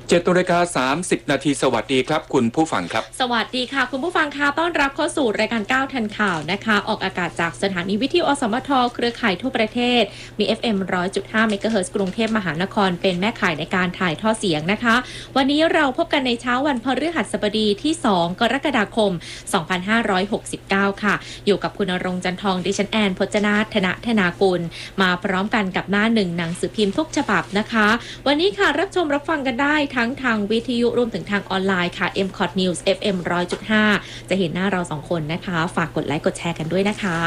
7:30 น.สวัสดีครับคุณผู้ฟังครับสวัสดีค่ะคุณผู้ฟังค่ะต้อนรับเข้าสู่รายการ9ทันข่าวนะคะออกอากาศจากสถานีวิทยุอสมทเครือข่ายทั่วประเทศมี FM 100.5 เมกะเฮิรตซ์กรุงเทพมหานครเป็นแม่ข่ายในการถ่ายทอดเสียงนะคะวันนี้เราพบกันในเช้าวันพฤหัสบดีที่2กรกฎาคม2569ค่ะอยู่กับคุณณรงค์จันทองดิฉันแอนพจนาถธนากุลมาพร้อมกันกับหน้าหนึ่งหนังสือพิมพ์ทุกฉบับนะคะวันนี้ค่ะรับชมรับฟังกันได้ทั้งทางวิทยุรวมถึงทางออนไลน์ค่ะ MCOT News FM 100.5 จะเห็นหน้าเรา2คนนะคะฝากกดไลค์กดแชร์กันด้วยนะคะ